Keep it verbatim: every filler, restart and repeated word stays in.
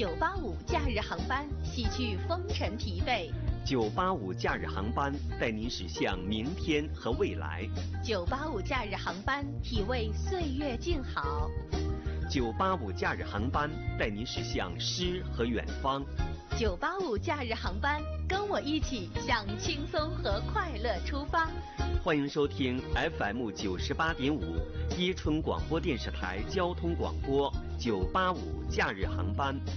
九八五假日航班，洗去风尘疲惫。 九八五假日航班带您驶向明天和未来。 九八五假日航班，体味岁月静好。 九八五假日航班带您驶向诗和远方。 九八五假日航班，跟我一起向轻松和快乐出发。 欢迎收听 F M 九十八点五伊春广播电视台交通广播九八五假日航班。